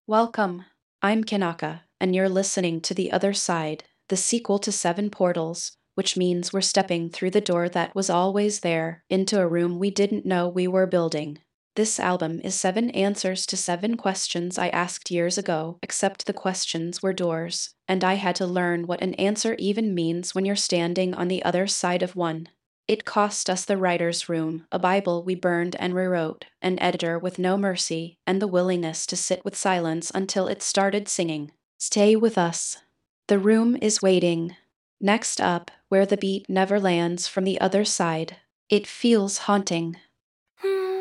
Welcome. I'm Kanaka, and you're listening to The Other Side, the sequel to Seven Portals, which means we're stepping through the door that was always there, into a room we didn't know we were building. This album is seven answers to seven questions I asked years ago, except the questions were doors, and I had to learn what an answer even means when you're standing on the other side of one. It cost us the writer's room, a Bible we burned and rewrote, an editor with no mercy, and the willingness to sit with silence until it started singing. Stay with us. The room is waiting. Next up, where the beat never lands from the other side. It feels haunting.